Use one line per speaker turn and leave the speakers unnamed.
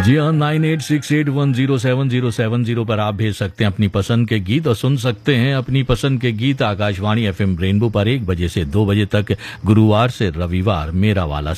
जी हाँ, 9868107070 पर आप भेज सकते हैं अपनी पसंद के गीत और सुन सकते हैं अपनी पसंद के गीत आकाशवाणी FM रेनबो पर 1 बजे से 2 बजे तक, गुरुवार से रविवार, मेरा वाला